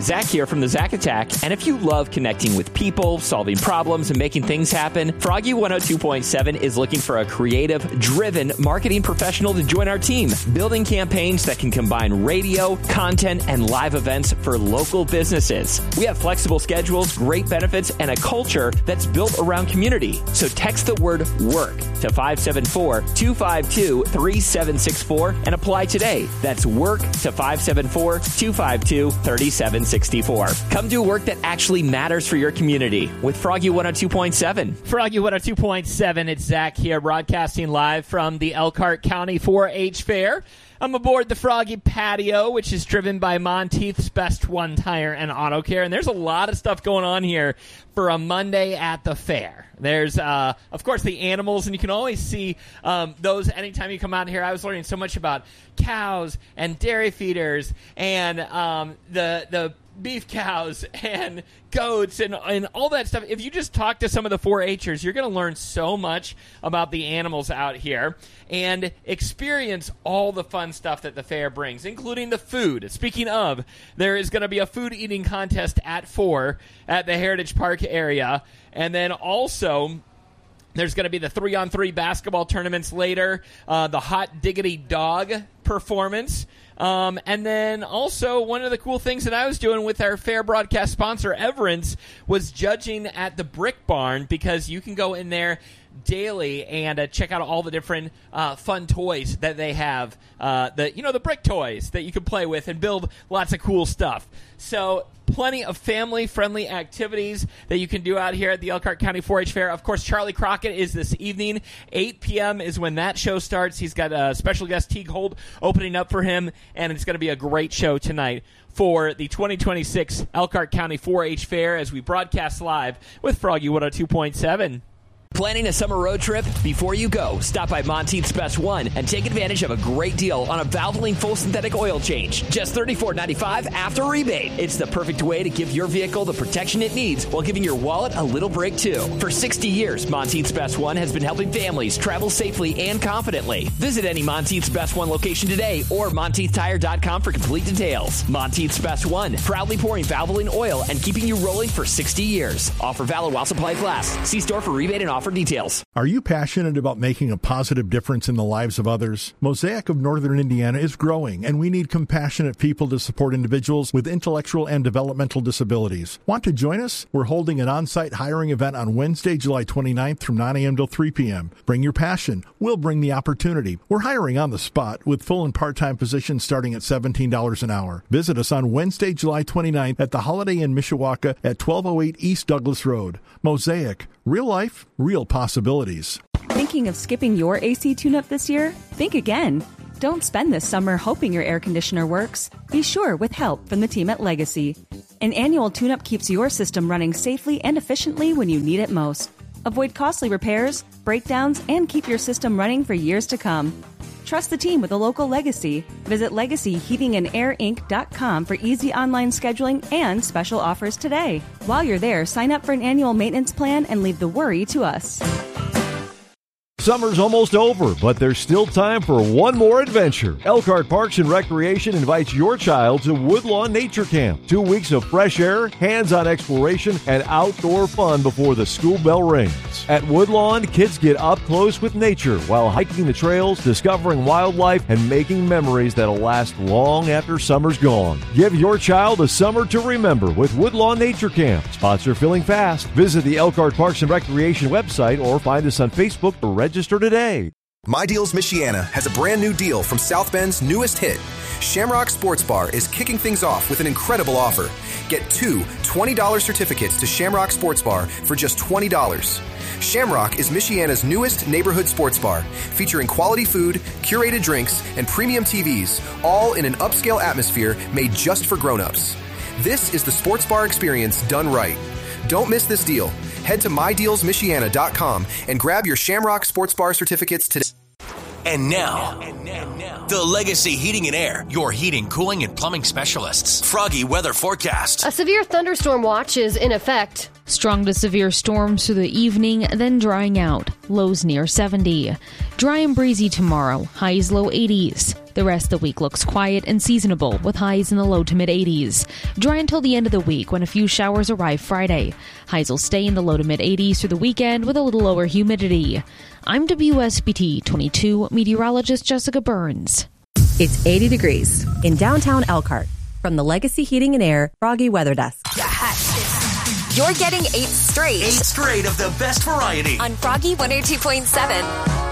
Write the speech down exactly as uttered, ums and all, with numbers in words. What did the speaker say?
Zach here from the Zach Attack, and if you love connecting with people, solving problems, and making things happen, Froggy one oh two point seven is looking for a creative, driven marketing professional to join our team, building campaigns that can combine radio, content, and live events for local businesses. We have flexible schedules, great benefits, and a culture that's built around community. So text the word WORK to five seven four, two five two, three seven six four and apply today. That's WORK to five seven four, two five two, three seven six four. Come do work that actually matters for your community with Froggy one oh two point seven. Froggy one oh two point seven, it's Zach here, broadcasting live from the Elkhart County four H Fair. I'm aboard the Froggy Patio, which is driven by Monteith's Best One Tire and Auto Care, and there's a lot of stuff going on here for a Monday at the fair. There's, uh, of course, the animals, and you can always see um, those anytime you come out here. I was learning so much about cows and dairy feeders and um, the the beef cows and goats and, and all that stuff. If you just talk to some of the four H'ers, you're going to learn so much about the animals out here and experience all the fun stuff that the fair brings, including the food. Speaking of, there is going to be a food eating contest at four at the Heritage Park area. And then also, there's going to be the three-on-three basketball tournaments later, uh, the Hot Diggity Dog performance. Um, and then also one of the cool things that I was doing with our fair broadcast sponsor, Everence, was judging at the Brick Barn, because you can go in there daily and uh, check out all the different uh, fun toys that they have. Uh, the you know the brick toys that you can play with and build lots of cool stuff. So plenty of family-friendly activities that you can do out here at the Elkhart County four H Fair. Of course, Charlie Crockett is this evening. eight p.m. is when that show starts. He's got a special guest, Teague Holt, opening up for him, and it's going to be a great show tonight for the twenty twenty-six Elkhart County four H Fair as we broadcast live with Froggy one oh two point seven. Planning a summer road trip? Before you go, stop by Monteith's Best One and take advantage of a great deal on a Valvoline full synthetic oil change. Just thirty-four ninety-five after rebate. It's the perfect way to give your vehicle the protection it needs while giving your wallet a little break, too. For sixty years, Monteith's Best One has been helping families travel safely and confidently. Visit any Monteith's Best One location today or Monteith Tire dot com for complete details. Monteith's Best One, proudly pouring Valvoline oil and keeping you rolling for sixty years. Offer valid while supplies last. See store for rebate and offer details. Are you passionate about making a positive difference in the lives of others? Mosaic of Northern Indiana is growing, and we need compassionate people to support individuals with intellectual and developmental disabilities. Want to join us? We're holding an on-site hiring event on Wednesday, July twenty-ninth from nine a.m. till three p.m. Bring your passion. We'll bring the opportunity. We're hiring on the spot with full and part-time positions starting at seventeen dollars an hour. Visit us on Wednesday, July twenty-ninth at the Holiday Inn Mishawaka at twelve oh eight East Douglas Road. Mosaic. Real life, real possibilities. Thinking of skipping your A C tune-up this year? Think again. Don't spend this summer hoping your air conditioner works. Be sure with help from the team at Legacy. An annual tune-up keeps your system running safely and efficiently when you need it most. Avoid costly repairs, breakdowns, and keep your system running for years to come. Trust the team with a local Legacy. Visit legacy heating and air inc dot com for easy online scheduling and special offers today. While you're there, sign up for an annual maintenance plan and leave the worry to us. Summer's almost over, but there's still time for one more adventure. Elkhart Parks and Recreation invites your child to Woodlawn Nature Camp. Two weeks of fresh air, hands-on exploration, and outdoor fun before the school bell rings. At Woodlawn, kids get up close with nature while hiking the trails, discovering wildlife, and making memories that'll last long after summer's gone. Give your child a summer to remember with Woodlawn Nature Camp. Sponsor filling fast. Visit the Elkhart Parks and Recreation website or find us on Facebook to register. Register today. My Deals Michiana has a brand new deal from South Bend's newest hit. Shamrock Sports Bar is kicking things off with an incredible offer. Get two twenty dollars certificates to Shamrock Sports Bar for just twenty dollars. Shamrock is Michiana's newest neighborhood sports bar, featuring quality food, curated drinks, and premium T Vs, all in an upscale atmosphere made just for grown-ups. This is the sports bar experience done right. Don't miss this deal. Head to my deals michiana dot com and grab your Shamrock Sports Bar certificates today. And now, and now, now, the Legacy Heating and Air, your heating, cooling, and plumbing specialists. Froggy weather forecast. A severe thunderstorm watch is in effect. Strong to severe storms through the evening, then drying out. Lows near seventy. Dry and breezy tomorrow. Highs low eighties. The rest of the week looks quiet and seasonable with highs in the low to mid eighties. Dry until the end of the week when a few showers arrive Friday. Highs will stay in the low to mid eighties through the weekend with a little lower humidity. I'm W S B T twenty-two meteorologist Jessica Burns. It's eighty degrees in downtown Elkhart. From the Legacy Heating and Air Froggy Weather Desk. You're getting eight straight. Eight straight of the best variety. On Froggy one oh two point seven.